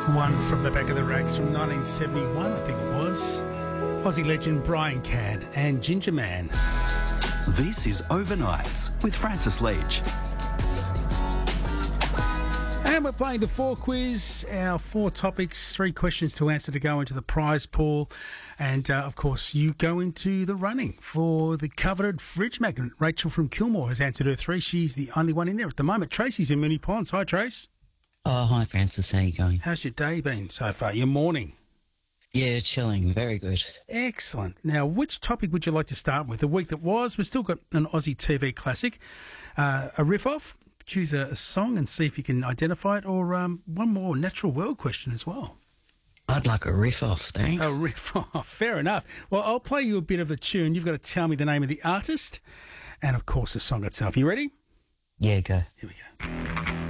One from the back of the racks from 1971, I think it was. Aussie legend Brian Cadd and Ginger Man. This is Overnights with Francis Leach. And we're playing the 4 quiz, our 4 topics, 3 questions to answer to go into the prize pool. And, of course, you go into the running for the coveted fridge magnet. Rachel from Kilmore has answered her 3. She's the only one in there at the moment. Tracy's in Moonee Ponds. Hi, Trace. Oh, hi, Francis. How you going? How's your day been so far? Your morning? Yeah, chilling. Very good. Excellent. Now, which topic would you like to start with? The week that was, we've still got an Aussie TV classic, a riff-off. Choose a song and see if you can identify it, or one more natural world question as well. I'd like a riff-off, thanks. A riff-off. Fair enough. Well, I'll play you a bit of the tune. You've got to tell me the name of the artist and, of course, the song itself. You ready? Yeah, go. Here we go.